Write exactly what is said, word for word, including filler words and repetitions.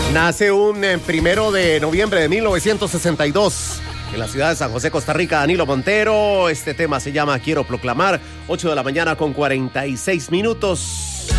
Nace un eh, primero de noviembre de mil novecientos sesenta y dos en la ciudad de San José, Costa Rica, Danilo Montero. Este tema se llama Quiero Proclamar. ocho de la mañana con cuarenta y seis minutos.